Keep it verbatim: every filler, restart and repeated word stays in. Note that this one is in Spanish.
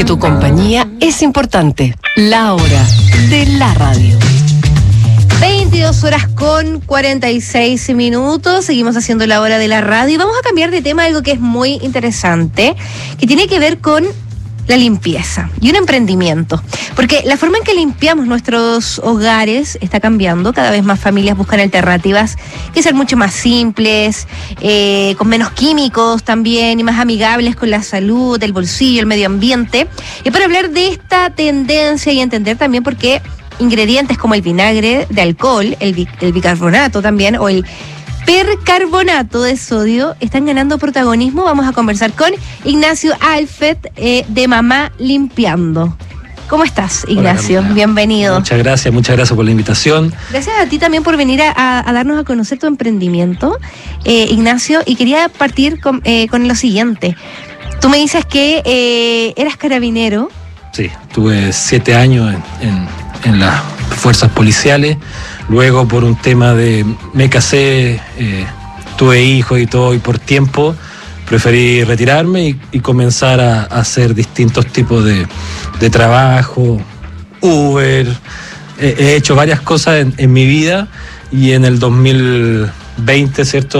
tu compañía es importante. La hora de la radio. veintidós horas con cuarenta y seis minutos. Seguimos haciendo la hora de la radio. Vamos a cambiar de tema, algo que es muy interesante, que tiene que ver con la limpieza y un emprendimiento. Porque la forma en que limpiamos nuestros hogares está cambiando. Cada vez más familias buscan alternativas que sean mucho más simples, eh, con menos químicos también y más amigables con la salud, el bolsillo, el medio ambiente. Y para hablar de esta tendencia y entender también por qué ingredientes como el vinagre de alcohol, el, bi- el bicarbonato también, o el percarbonato de sodio están ganando protagonismo, vamos a conversar con Ignacio Alfet eh, de Mamá Limpiando. ¿Cómo estás, Ignacio? Hola, bienvenido. Muchas gracias, muchas gracias por la invitación. Gracias a ti también por venir a, a, a darnos a conocer tu emprendimiento, eh, Ignacio, y quería partir con, eh, con lo siguiente. Tú me dices que eh, eras carabinero. Sí, tuve siete años en, en, en las fuerzas policiales. Luego, por un tema de me casé, eh, tuve hijos y todo, y por tiempo preferí retirarme y, y comenzar a, a hacer distintos tipos de, de trabajo, Uber. He, he hecho varias cosas en, en mi vida, y en el dos mil veinte, ¿cierto?